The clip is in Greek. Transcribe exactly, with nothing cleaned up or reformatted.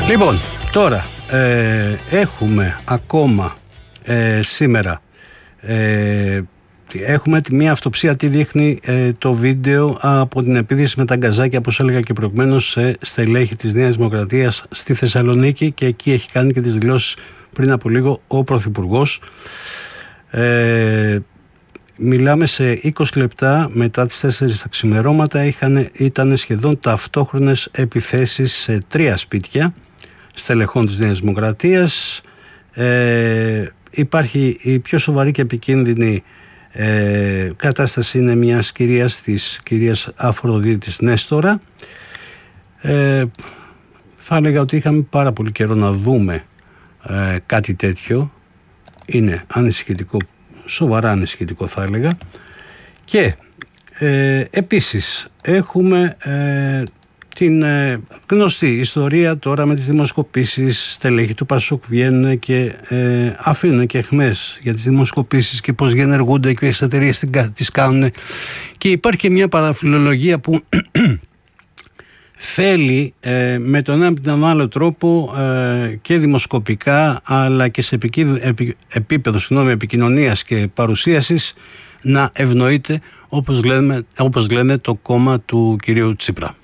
Λοιπόν, τώρα ε, έχουμε ακόμα ε, σήμερα ε, έχουμε μια αυτοψία, τι δείχνει ε, το βίντεο από την επίθεση με τα γκαζάκια, όπως έλεγα και προηγουμένως, σε στελέχη της Νέας Δημοκρατίας στη Θεσσαλονίκη, και εκεί έχει κάνει και τις δηλώσεις πριν από λίγο ο Πρωθυπουργός. Ε, μιλάμε σε είκοσι λεπτά μετά τις τέσσερις τα ξημερώματα. Είχαν, ήταν σχεδόν ταυτόχρονες επιθέσεις σε τρία σπίτια στελεχών της Νέας Δημοκρατίας. Ε, υπάρχει η πιο σοβαρή και επικίνδυνη ε, κατάσταση, είναι μιας κυρίας, της κυρίας Αφροδίτης Νέστορα. Ε, θα έλεγα ότι είχαμε πάρα πολύ καιρό να δούμε ε, κάτι τέτοιο. Είναι ανησυχητικό, σοβαρά ανησυχητικό θα έλεγα. Και ε, επίσης έχουμε ε, την ε, γνωστή ιστορία τώρα με τις δημοσκοπήσεις. Στελέχη του Πασόκ βγαίνουν και ε, αφήνουν και αιχμές για τις δημοσκοπήσεις και πώς διενεργούνται και τις εταιρείες τις κάνουν. Και υπάρχει και μια παραφιλολογία που θέλει ε, με τον ένα τον άλλο τρόπο ε, και δημοσκοπικά αλλά και σε επικί, επί, επίπεδο συγγνώμη, επικοινωνίας και παρουσίασης να ευνοείται, όπως λένε, όπως λένε το κόμμα του κυρίου Τσίπρα.